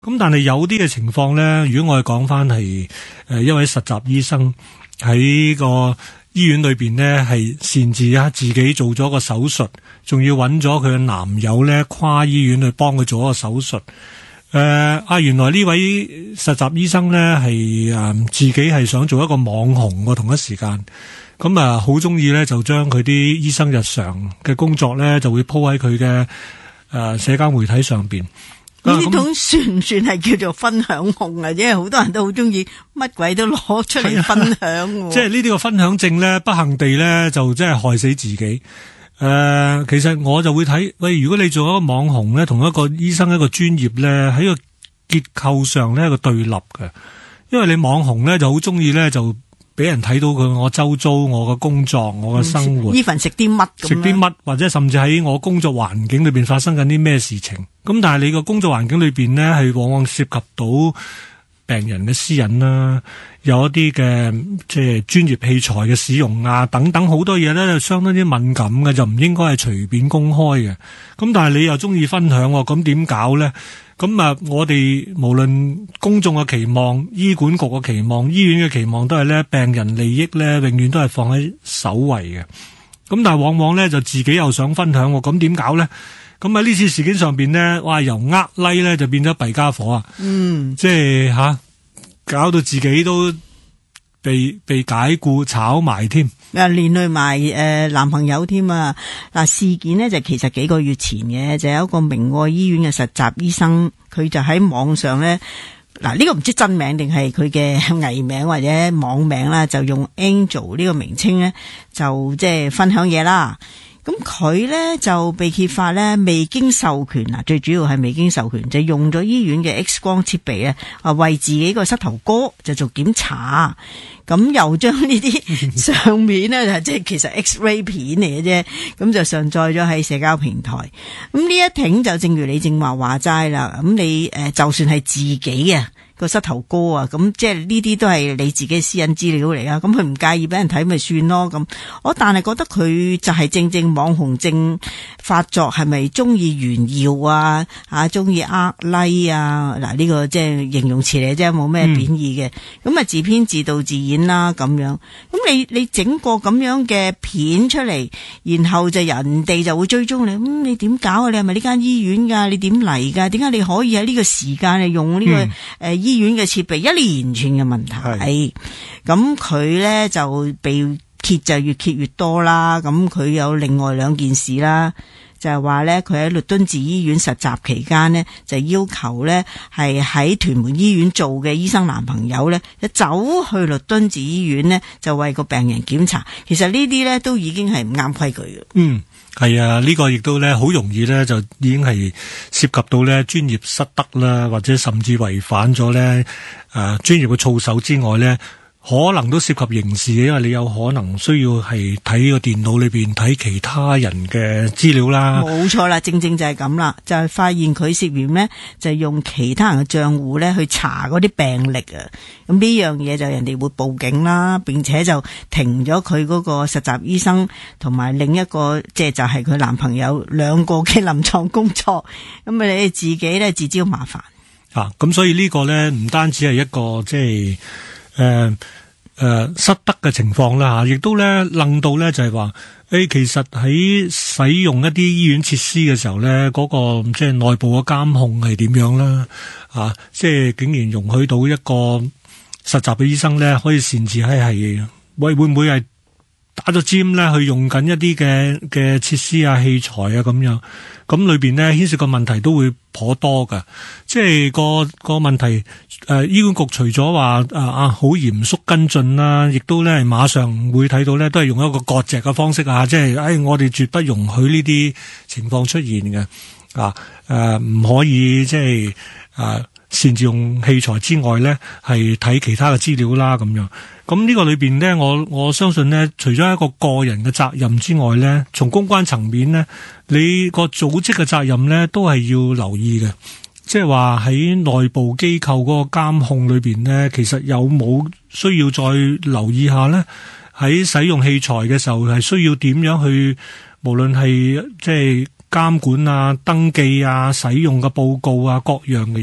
咁但係有啲嘅情況咧，如果我哋講翻係一位實習醫生喺個醫院裏邊咧，係擅自自己做咗個手術，仲要揾咗佢嘅男友咧跨醫院去幫佢做一個手術。原來呢位實習醫生咧係自己係想做一個網紅喎，同一時間咁好中意咧就將佢啲醫生日常嘅工作咧就會 po 喺佢嘅社交媒體上邊。 呢種算唔算係叫做分享控啊？因為好多人都好中意乜鬼都攞出嚟分享。即係呢啲個分享症咧，不幸地咧就真係害死自己。其實我就會睇，喂，如果你做一個網紅咧，同一個醫生一個專業咧，喺個結構上咧一個對立嘅。因為你網紅咧就好中意咧就俾人睇到佢我周遭我嘅工作我嘅生活， 呢份食啲乜， 或者甚至喺我工作環境裏邊發生緊啲咩事情。咁但係你個工作環境裏邊咧係往往涉及到病人嘅私隱啦，有一啲嘅即係專業器材嘅使用啊等等，好多嘢咧相當之敏感嘅，就唔應該係隨便公開嘅。咁但係你又中意分享，咁點搞咧？咁我哋無論公眾嘅期望、醫管局嘅期望、醫院嘅期望，都係咧病人利益咧，永遠都係放喺首位嘅。咁但係往往咧就自己又想分享，咁點搞咧？咁喺呢次事件上邊咧，哇，由like 咧就變咗弊家伙啊！即係搞到自己都被解僱炒埋添， 連累埋男朋友添啊！嗱，事件呢就其實幾個月前嘅，就有一個明愛醫院嘅實習醫生，佢就喺網上咧，呢個唔知真名定係佢嘅藝名或者網名啦，就用 Angel 呢個名稱咧，就即係分享嘢啦。咁佢咧就被揭發咧未經授權，最主要係未經授權，就用咗醫院嘅 X 光設備咧，為自己個膝頭哥就做檢查，咁又將呢啲上面咧即係其實 X-ray 片嚟嘅啫，咁就上載咗喺社交平台。咁呢一挺就正如你正話齋啦，咁你就算係自己啊個膝頭哥啊，咁即係呢啲都係你自己私隱資料嚟啊，咁佢唔介意俾人睇咪算咯。咁但係覺得佢就係正網紅症發作，係咪中意炫耀啊？中意like啊？呢個即係形容詞嚟啫，冇咩貶義嘅。咁自編自導自演啦咁樣。咁你整個咁樣嘅片出嚟，然後就人哋就會追蹤你。你點搞啊？你係咪呢間醫院噶？你點嚟噶？點解你可以喺呢個時間用呢個醫院嘅設備？一連串嘅問題，咁佢咧就被揭就越揭越多啦。咁佢有另外兩件事啦，就係話咧佢喺律敦治醫院實習期間呢，就要求咧係喺屯門醫院做嘅醫生男朋友咧，就走去律敦治醫院呢，就為個病人檢查。其實呢啲咧都已經係唔啱規矩嘅。 係啊，呢個亦都咧好容易咧就已經係涉及到咧專業失德啦，或者甚至違反咗咧專業嘅操守之外咧，可能都涉及刑事嘅，因為你有可能需要係睇個電腦裏邊睇其他人嘅資料啦。 冇錯啦，正正就係咁啦，就係發現佢涉嫌呢，就用其他人嘅賬戶咧去查嗰啲病歷啊。咁呢樣嘢就人哋會報警啦，並且就停咗佢嗰個實習醫生同埋另一個即係就係佢男朋友兩個嘅臨床工作。咁你哋自己咧自招麻煩咁所以呢個咧唔單止係一個即係失德嘅情況啦，亦都咧楞到咧就係話其實喺使用一啲醫院設施嘅時候咧，嗰個即係內部嘅監控係點樣啦？即係竟然容許到一個實習嘅醫生咧，可以擅自係會唔會係打咗尖咧去用緊一啲嘅設施啊器材啊咁樣？咁裏邊咧牽涉個問題都會頗多噶，即係個問題。醫管局除咗話好嚴肅跟進啦，亦都咧馬上會睇到咧，都係用一個割席嘅方式即係我哋絕不容許呢啲情況出現嘅唔可以即係擅自用器材之外咧，係睇其他嘅資料啦咁樣。咁呢個裏邊咧，我相信咧，除咗一個個人嘅責任之外咧，從公關層面咧，你個組織嘅責任咧，都係要留意嘅。即係話喺內部機構嗰個監控裏邊咧，其實有冇需要再留意下咧？喺使用器材嘅時候，係需要點樣去，無論係即係監管啊、登記啊、使用嘅報告啊各樣嘅嘢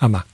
係嘛？